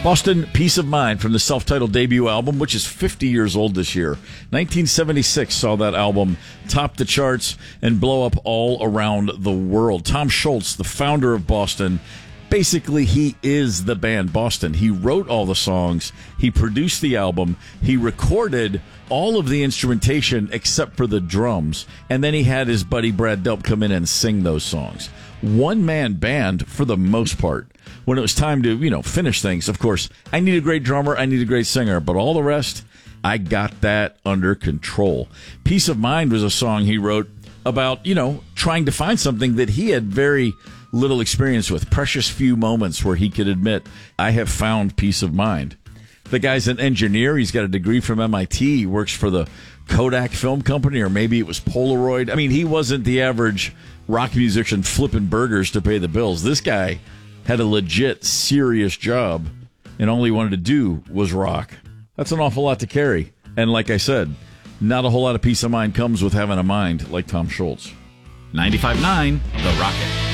Boston, Peace of Mind from the self-titled debut album, which is 50 years old this year. 1976 saw that album top the charts and blow up all around the world. Tom Scholz, the founder of Boston, basically he is the band Boston. He wrote all the songs, he produced the album, he recorded all of the instrumentation except for the drums, and then he had his buddy Brad Delp come in and sing those songs. One-man band for the most part. When it was time to, finish things, of course, I need a great drummer, I need a great singer, but all the rest, I got that under control. Peace of Mind was a song he wrote about, trying to find something that he had very little experience with, precious few moments where he could admit, I have found peace of mind. The guy's an engineer, he's got a degree from MIT, he works for the Kodak Film Company, or maybe it was Polaroid. I mean, he wasn't the average rock musician flipping burgers to pay the bills. This guy had a legit, serious job, and all he wanted to do was rock. That's an awful lot to carry. And like I said, not a whole lot of peace of mind comes with having a mind like Tom Scholz. 95.9 The Rocket.